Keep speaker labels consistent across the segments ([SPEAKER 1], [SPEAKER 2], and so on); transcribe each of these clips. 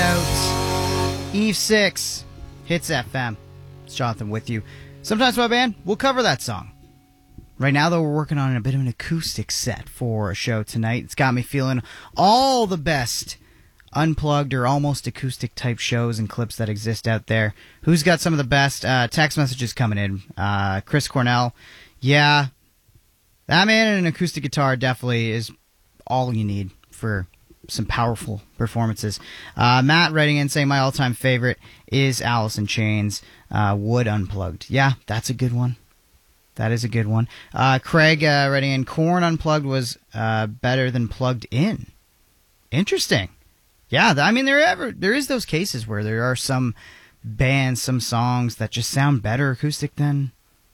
[SPEAKER 1] out. Eve 6, Hits FM. It's Jonathan with you. Sometimes my band, we'll cover that song. Right now, though, we're working on a bit of an acoustic set for a show tonight. It's got me feeling all the best unplugged or almost acoustic type shows and clips that exist out there. Who's got some of the best? Text messages coming in. Chris Cornell. Yeah, that man and an acoustic guitar definitely is all you need for some powerful performances. Matt writing in saying my all-time favorite is Alice in Chains, Wood Unplugged. Yeah, that's a good one. That is a good one. Craig writing in, Korn Unplugged was better than Plugged In. Interesting. Yeah, I mean, there is those cases where there are some bands, some songs that just sound better acoustic than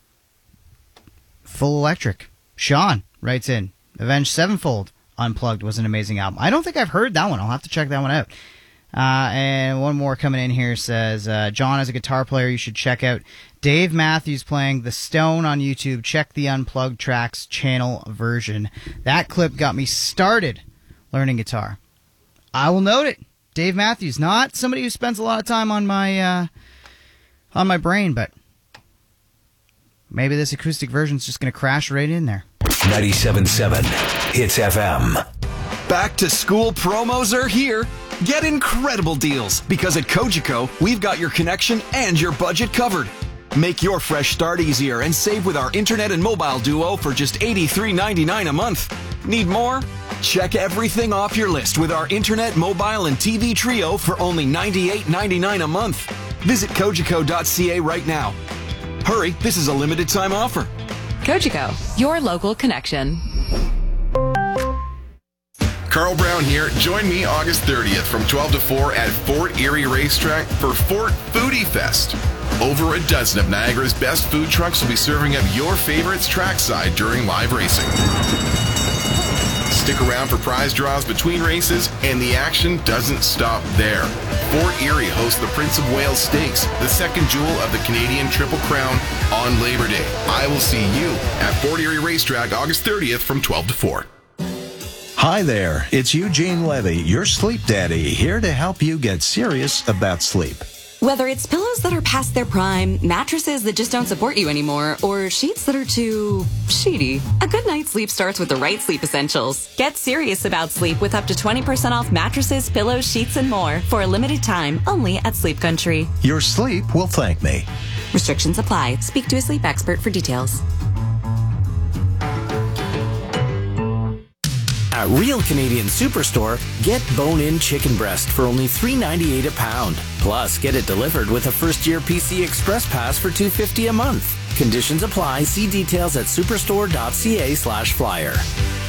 [SPEAKER 1] full electric. Sean writes in, Avenged Sevenfold Unplugged was an amazing album. I don't think I've heard that one. I'll have to check that one out. And one more coming in here says, John, as a guitar player, you should check out Dave Matthews playing The Stone on YouTube. Check the Unplugged Tracks channel version. That clip got me started learning guitar. I will note it. Dave Matthews, not somebody who spends a lot of time on my brain, but maybe this acoustic version is just going to crash right in there.
[SPEAKER 2] 97.7 Hits FM.
[SPEAKER 3] Back to school promos are here. Get incredible deals because at Cogeco, we've got your connection and your budget covered. Make your fresh start easier and save with our internet and mobile duo for just $83.99 a month. Need more? Check everything off your list with our internet, mobile, and TV trio for only $98.99 a month. Visit Cogeco.ca right now. Hurry, this is a limited time offer.
[SPEAKER 4] Cogeco, your local connection.
[SPEAKER 5] Carl Brown here. Join me August 30th from 12 to 4 at Fort Erie Racetrack for Fort Foodie Fest. Over a dozen of Niagara's best food trucks will be serving up your favorites trackside during live racing. Stick around for prize draws between races, and the action doesn't stop there. Fort Erie hosts the Prince of Wales Stakes, the second jewel of the Canadian Triple Crown, on Labor Day. I will see you at Fort Erie Racetrack August 30th from 12 to 4.
[SPEAKER 6] Hi there, it's Eugene Levy, your sleep daddy, here to help you get serious about sleep.
[SPEAKER 7] Whether it's pillows that are past their prime, mattresses that just don't support you anymore, or sheets that are too sheety, a good night's sleep starts with the right sleep essentials. Get serious about sleep with up to 20% off mattresses, pillows, sheets, and more for a limited time only at Sleep Country.
[SPEAKER 6] Your sleep will thank me.
[SPEAKER 7] Restrictions apply. Speak to a sleep expert for details.
[SPEAKER 8] At Real Canadian Superstore, get bone-in chicken breast for only $3.98 a pound. Plus, get it delivered with a first-year PC Express Pass for $2.50 a month. Conditions apply. See details at superstore.ca/flyer.